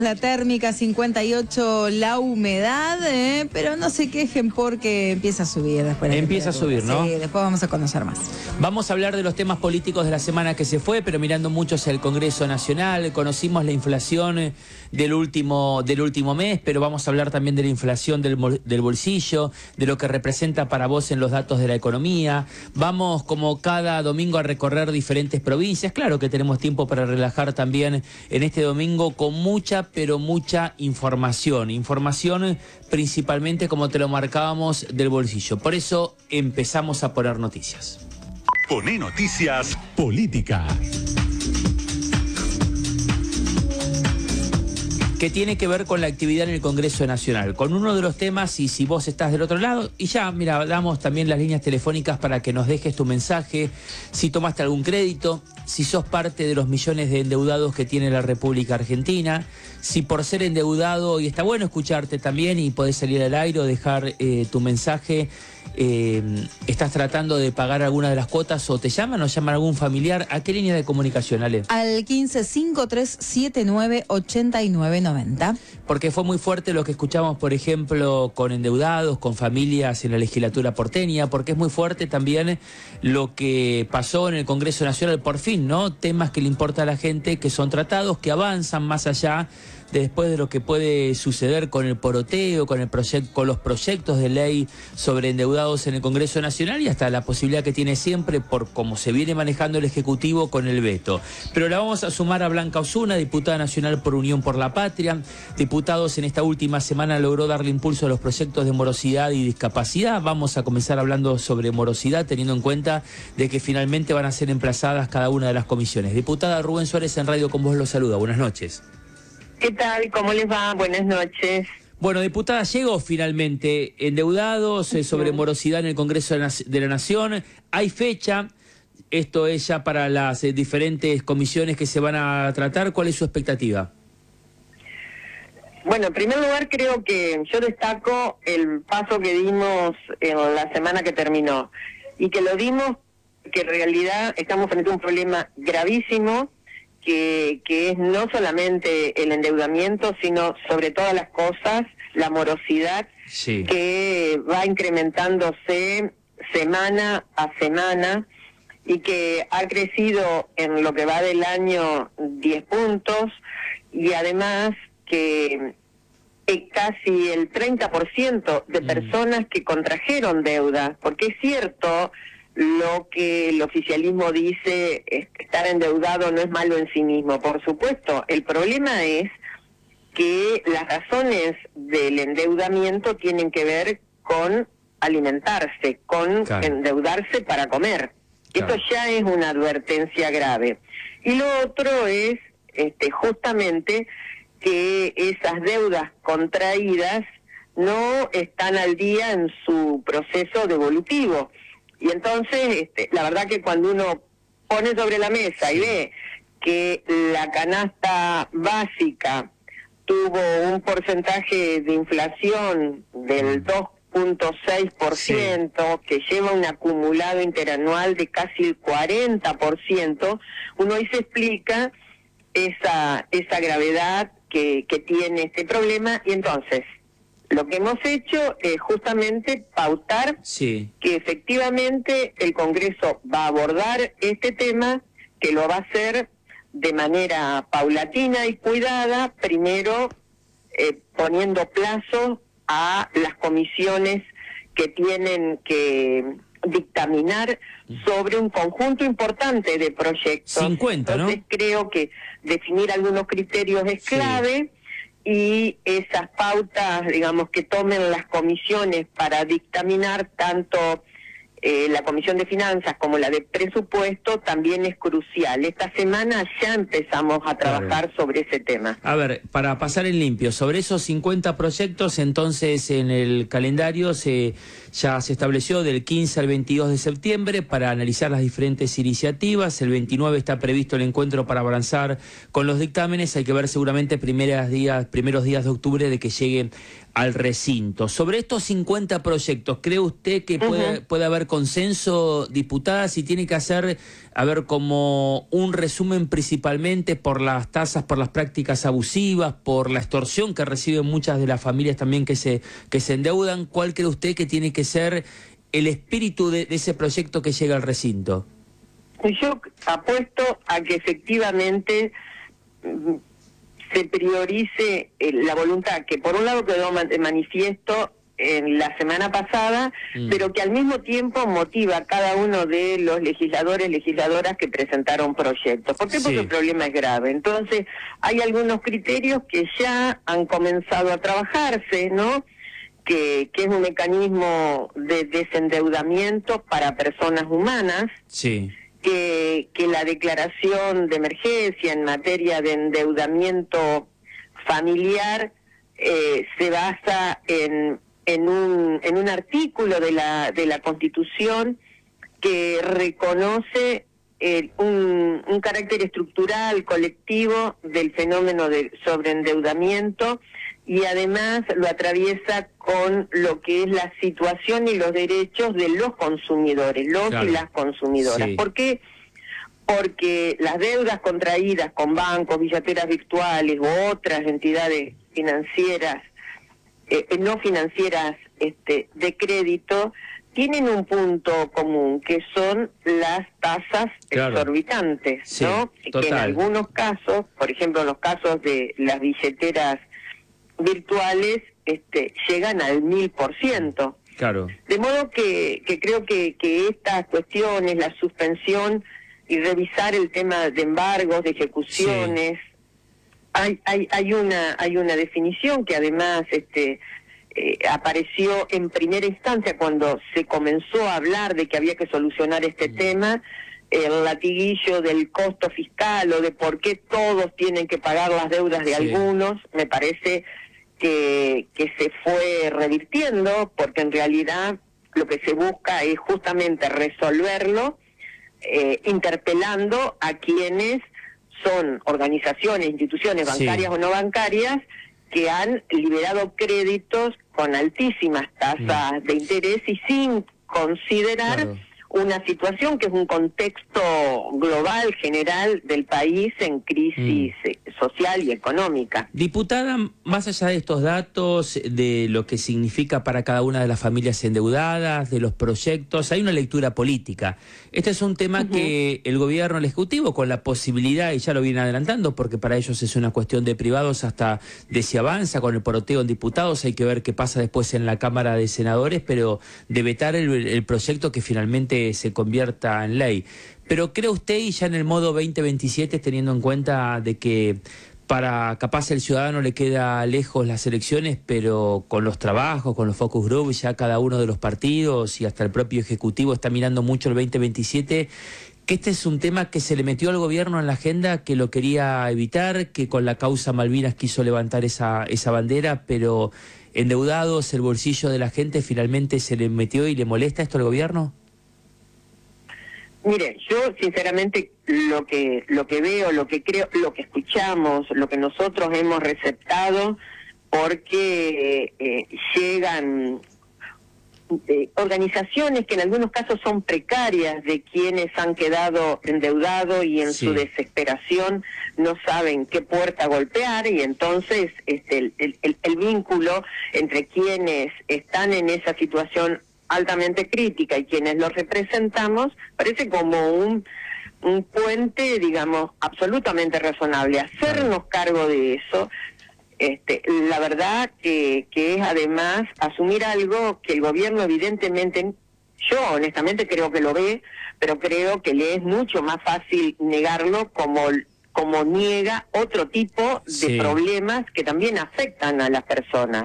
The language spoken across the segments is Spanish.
La térmica 58, la humedad, pero no se quejen porque empieza a subir después. Empieza a subir, ¿no? Sí, después vamos a conocer más. Vamos a hablar de los temas políticos de la semana que se fue, pero mirando mucho hacia el Congreso Nacional. Conocimos la inflación del último mes, pero vamos a hablar también de la inflación del bolsillo, de lo que representa para vos en los datos de la economía. Vamos, como cada domingo, a recorrer diferentes provincias. Claro que tenemos tiempo para relajar también en este domingo con mucha información. Información principalmente, como te lo marcábamos, del bolsillo. Por eso empezamos a poner noticias. Poné noticias política. Que tiene que ver con la actividad en el Congreso Nacional, con uno de los temas, y si vos estás del otro lado, y ya, mira, damos también las líneas telefónicas para que nos dejes tu mensaje, si tomaste algún crédito, si sos parte de los millones de endeudados que tiene la República Argentina, si por ser endeudado, y está bueno escucharte también, y podés salir al aire o dejar tu mensaje, estás tratando de pagar alguna de las cuotas, o te llaman algún familiar. ¿A qué línea de comunicación, Ale? Al 1553798990. Porque fue muy fuerte lo que escuchamos, por ejemplo, con endeudados, con familias en la legislatura porteña, porque es muy fuerte también lo que pasó en el Congreso Nacional, por fin, ¿no? Temas que le importa a la gente, que son tratados, que avanzan más allá después de lo que puede suceder con el poroteo, con los proyectos de ley sobre endeudados en el Congreso Nacional, y hasta la posibilidad que tiene siempre, por cómo se viene manejando el Ejecutivo, con el veto. Pero la vamos a sumar a Blanca Osuna, diputada nacional por Unión por la Patria. Diputados en esta última semana logró darle impulso a los proyectos de morosidad y discapacidad. Vamos a comenzar hablando sobre morosidad, teniendo en cuenta de que finalmente van a ser emplazadas cada una de las comisiones. Diputada, Rubén Suárez en Radio Con Vos los saluda. Buenas noches. ¿Qué tal? ¿Cómo les va? Buenas noches. Bueno, diputada, llegó finalmente endeudados sobre morosidad en el Congreso de la Nación. Hay fecha, esto es ya para las diferentes comisiones que se van a tratar. ¿Cuál es su expectativa? Bueno, en primer lugar, creo que yo destaco el paso que dimos en la semana que terminó, y que lo dimos que en realidad estamos frente a un problema gravísimo, que es no solamente el endeudamiento, sino sobre todas las cosas, la morosidad, sí, que va incrementándose semana a semana y que ha crecido en lo que va del año 10 puntos, y además que casi el 30% de personas que contrajeron deuda, porque es cierto lo que el oficialismo dice, estar endeudado no es malo en sí mismo, por supuesto. El problema es que las razones del endeudamiento tienen que ver con alimentarse, con endeudarse para comer. Claro. Esto ya es una advertencia grave. Y lo otro es justamente que esas deudas contraídas no están al día en su proceso devolutivo. Y entonces, la verdad que cuando uno pone sobre la mesa y ve que la canasta básica tuvo un porcentaje de inflación del 2.6%, que lleva un acumulado interanual de casi el 40%, uno ahí se explica esa gravedad que tiene este problema. Y entonces, lo que hemos hecho es justamente pautar que efectivamente el Congreso va a abordar este tema, que lo va a hacer de manera paulatina y cuidada, primero poniendo plazo a las comisiones que tienen que dictaminar sobre un conjunto importante de proyectos. 50, ¿no? Entonces creo que definir algunos criterios es clave. Y esas pautas, digamos, que tomen las comisiones para dictaminar tanto la Comisión de Finanzas como la de Presupuesto también es crucial. Esta semana ya empezamos a trabajar sobre ese tema. A ver, para pasar en limpio, sobre esos 50 proyectos, entonces en el calendario ya se estableció del 15 al 22 de septiembre para analizar las diferentes iniciativas. El 29 está previsto el encuentro para avanzar con los dictámenes. Hay que ver seguramente primeros días de octubre de que llegue al recinto. Sobre estos 50 proyectos, ¿cree usted que puede haber consenso, diputada, si tiene que hacer, como un resumen principalmente por las tasas, por las prácticas abusivas, por la extorsión que reciben muchas de las familias también que se endeudan? ¿Cuál cree usted que tiene que ser el espíritu de ese proyecto que llega al recinto? Yo apuesto a que efectivamente se priorice la voluntad, que por un lado quedó de manifiesto en la semana pasada, pero que al mismo tiempo motiva a cada uno de los legisladoras que presentaron proyectos. ¿Por qué? Porque el problema es grave. Entonces, hay algunos criterios que ya han comenzado a trabajarse, ¿no? Que es un mecanismo de desendeudamiento para personas humanas. Sí. Que la declaración de emergencia en materia de endeudamiento familiar se basa en un artículo de la Constitución que reconoce un carácter estructural, colectivo del fenómeno de sobreendeudamiento, y además lo atraviesa con lo que es la situación y los derechos de los consumidores, y las consumidoras. Sí. ¿Por qué? Porque las deudas contraídas con bancos, billeteras virtuales u otras entidades financieras, no financieras de crédito, tienen un punto común, que son las tasas exorbitantes, ¿no? Que en algunos casos, por ejemplo en los casos de las billeteras virtuales, llegan al 1000%. Claro. De modo que creo que estas cuestiones, la suspensión y revisar el tema de embargos, de ejecuciones, hay una definición que además apareció en primera instancia cuando se comenzó a hablar de que había que solucionar este tema, el latiguillo del costo fiscal o de por qué todos tienen que pagar las deudas de algunos. Me parece que se fue revirtiendo, porque en realidad lo que se busca es justamente resolverlo, interpelando a quienes son organizaciones, instituciones bancarias o no bancarias, que han liberado créditos con altísimas tasas de interés y sin considerar una situación que es un contexto global, general del país en crisis social y económica. Diputada, más allá de estos datos, de lo que significa para cada una de las familias endeudadas, de los proyectos, hay una lectura política. Este es un tema que el gobierno, el Ejecutivo, con la posibilidad, y ya lo viene adelantando, porque para ellos es una cuestión de privados hasta de si avanza con el poroteo en diputados, hay que ver qué pasa después en la Cámara de Senadores, pero de vetar el proyecto que finalmente se convierta en ley. Pero ¿cree usted, y ya en el modo 2027, teniendo en cuenta de que para capaz el ciudadano le queda lejos las elecciones, pero con los trabajos, con los focus groups, ya cada uno de los partidos y hasta el propio Ejecutivo está mirando mucho el 2027, que este es un tema que se le metió al gobierno en la agenda, que lo quería evitar, que con la causa Malvinas quiso levantar esa bandera, pero endeudados, el bolsillo de la gente finalmente se le metió y le molesta esto al gobierno? Mire, yo sinceramente lo que veo, lo que creo, lo que escuchamos, lo que nosotros hemos receptado, porque llegan organizaciones que en algunos casos son precarias, de quienes han quedado endeudados y en su desesperación no saben qué puerta golpear, y entonces el vínculo entre quienes están en esa situación altamente crítica y quienes lo representamos parece como un puente, digamos, absolutamente razonable. Hacernos cargo de eso, la verdad que es además asumir algo que el gobierno evidentemente, yo honestamente creo que lo ve, pero creo que le es mucho más fácil negarlo, como niega otro tipo de problemas que también afectan a las personas.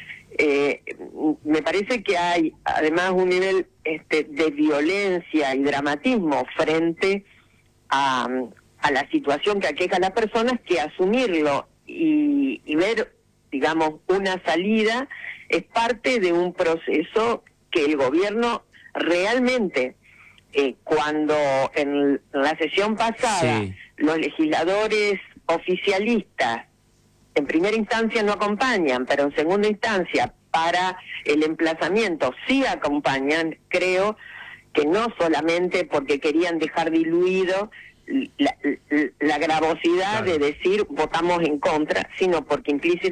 Me parece que hay además un nivel de violencia y dramatismo frente a la situación que aqueja a las personas, que asumirlo y ver, digamos, una salida es parte de un proceso que el gobierno realmente, cuando en la sesión pasada los legisladores oficialistas en primera instancia no acompañan, pero en segunda instancia para el emplazamiento sí acompañan, creo que no solamente porque querían dejar diluido la gravosidad de decir votamos en contra, sino porque implícitamente